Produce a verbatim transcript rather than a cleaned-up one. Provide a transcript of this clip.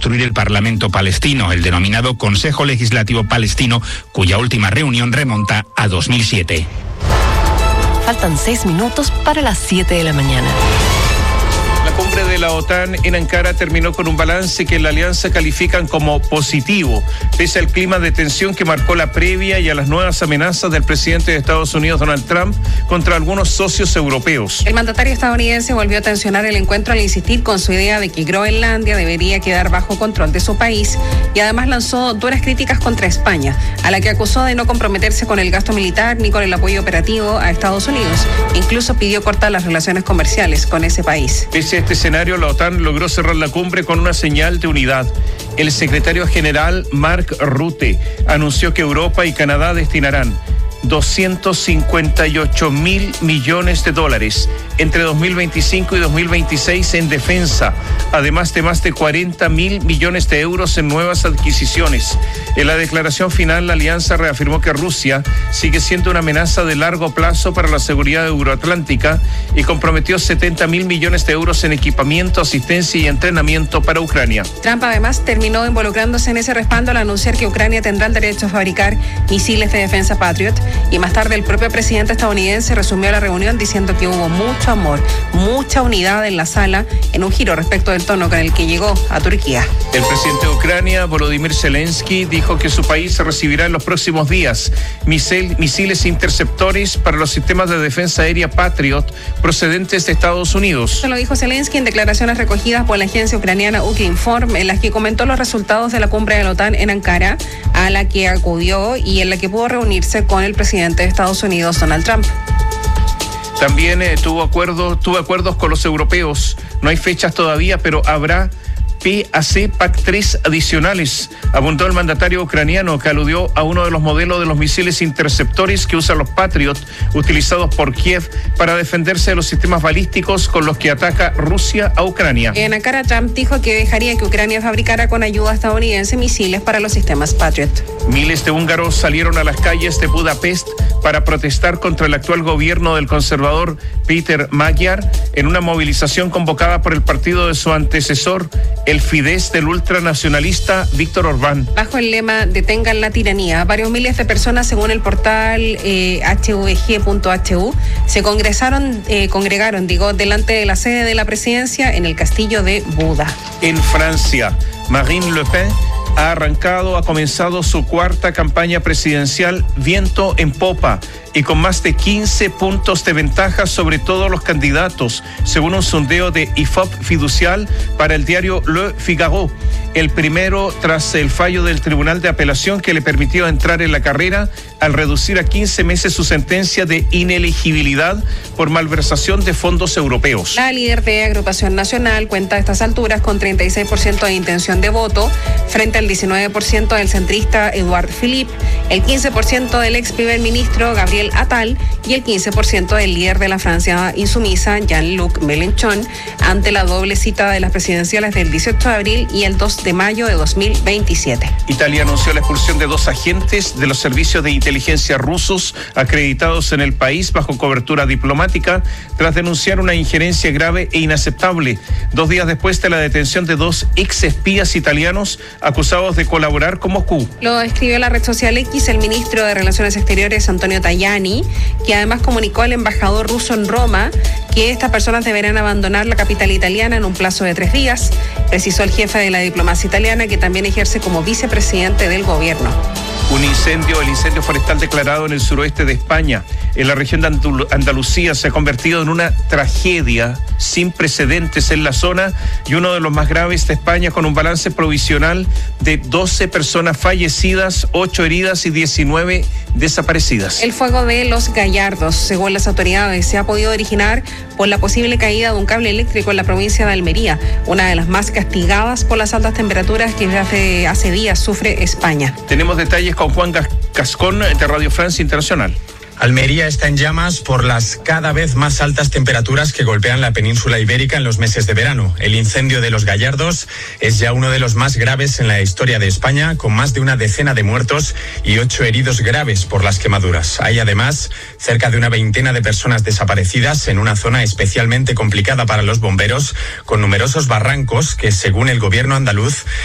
construir el Parlamento palestino, el denominado Consejo Legislativo Palestino, cuya última reunión remonta a dos mil siete. Faltan seis minutos para las siete de la mañana. La cumbre de la OTAN en Ankara terminó con un balance que la alianza califican como positivo, pese al clima de tensión que marcó la previa y a las nuevas amenazas del presidente de Estados Unidos, Donald Trump, contra algunos socios europeos. El mandatario estadounidense volvió a tensionar el encuentro al insistir con su idea de que Groenlandia debería quedar bajo control de su país y además lanzó duras críticas contra España, a la que acusó de no comprometerse con el gasto militar ni con el apoyo operativo a Estados Unidos. Incluso pidió cortar las relaciones comerciales con ese país. Pese a este escenario, la OTAN logró cerrar la cumbre con una señal de unidad. El secretario general Mark Rutte anunció que Europa y Canadá destinarán doscientos cincuenta y ocho mil millones de dólares entre dos mil veinticinco y dos mil veintiséis en defensa, además de más de cuarenta mil millones de euros en nuevas adquisiciones. En la declaración final, la alianza reafirmó que Rusia sigue siendo una amenaza de largo plazo para la seguridad euroatlántica y comprometió setenta mil millones de euros en equipamiento, asistencia y entrenamiento para Ucrania. Trump además terminó involucrándose en ese respaldo al anunciar que Ucrania tendrá el derecho a fabricar misiles de defensa Patriot. Y más tarde el propio presidente estadounidense resumió la reunión diciendo que hubo mucho amor, mucha unidad en la sala, en un giro respecto del tono con el que llegó a Turquía. El presidente de Ucrania, Volodymyr Zelensky, dijo que su país recibirá en los próximos días misil, misiles interceptores para los sistemas de defensa aérea Patriot procedentes de Estados Unidos. Eso lo dijo Zelensky en declaraciones recogidas por la agencia ucraniana Ukrinform, en las que comentó los resultados de la cumbre de la OTAN en Ankara, a la que acudió y en la que pudo reunirse con el presidente de Estados Unidos, Donald Trump. También eh, tuvo, acuerdo, tuvo acuerdos con los europeos. No hay fechas todavía, pero habrá P A C P A C tres adicionales, apuntó el mandatario ucraniano, que aludió a uno de los modelos de los misiles interceptores que usan los Patriot, utilizados por Kiev para defenderse de los sistemas balísticos con los que ataca Rusia a Ucrania. En Ankara, Trump dijo que dejaría que Ucrania fabricara con ayuda estadounidense misiles para los sistemas Patriot. Miles de húngaros salieron a las calles de Budapest para protestar contra el actual gobierno del conservador Péter Magyar en una movilización convocada por el partido de su antecesor, el Fidesz del ultranacionalista Víctor Orbán. Bajo el lema "Detengan la tiranía", varios miles de personas, según el portal eh, h v g punto h u, se congresaron, eh, congregaron, digo, delante de la sede de la presidencia en el castillo de Buda. En Francia, Marine Le Pen ha arrancado, ha comenzado su cuarta campaña presidencial viento en popa y con más de quince puntos de ventaja sobre todos los candidatos, según un sondeo de I F O P Fiducial para el diario Le Figaro. El primero tras el fallo del Tribunal de Apelación que le permitió entrar en la carrera al reducir a quince meses su sentencia de inelegibilidad por malversación de fondos europeos. La líder de Agrupación Nacional cuenta a estas alturas con treinta y seis por ciento de intención de voto frente al diecinueve por ciento del centrista Edouard Philippe, el quince por ciento del ex primer ministro Gabriel Attal y el quince por ciento del líder de la Francia insumisa Jean-Luc Mélenchon, ante la doble cita de las presidenciales del dieciocho de abril y el dos de mayo de dos mil veintisiete. Italia anunció la expulsión de dos agentes de los servicios de inteligencia rusos acreditados en el país bajo cobertura diplomática tras denunciar una injerencia grave e inaceptable, dos días después de la detención de dos ex espías italianos acusados de colaborar con Moscú. Lo escribió la red social X el ministro de Relaciones Exteriores Antonio Tajani, que además comunicó al embajador ruso en Roma que estas personas deberán abandonar la capital italiana en un plazo de tres días, precisó el jefe de la diplomacia italiana, que también ejerce como vicepresidente del gobierno. Un incendio, el incendio forestal declarado en el suroeste de España, en la región de Andal- Andalucía, se ha convertido en una tragedia sin precedentes en la zona y uno de los más graves de España, con un balance provisional de doce personas fallecidas, ocho heridas y diecinueve desaparecidas. El fuego de Los Gallardos, según las autoridades, se ha podido originar por la posible caída de un cable eléctrico en la provincia de Almería, una de las más castigadas por las altas temperaturas que hace, hace días sufre España. Tenemos detalles con Juan Gascón de Radio Francia Internacional. Almería está en llamas por las cada vez más altas temperaturas que golpean la península ibérica en los meses de verano. El incendio de Los Gallardos es ya uno de los más graves en la historia de España, con más de una decena de muertos y ocho heridos graves por las quemaduras. Hay además cerca de una veintena de personas desaparecidas en una zona especialmente complicada para los bomberos, con numerosos barrancos que, según el gobierno andaluz,